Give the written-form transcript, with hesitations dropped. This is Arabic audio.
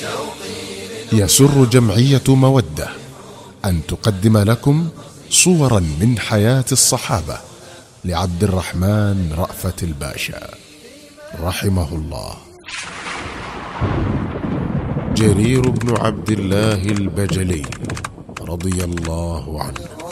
يسر جمعية مودة أن تقدم لكم صورا من حياة الصحابة لعبد الرحمن رأفت الباشا رحمه الله. جرير بن عبد الله البجلي رضي الله عنه.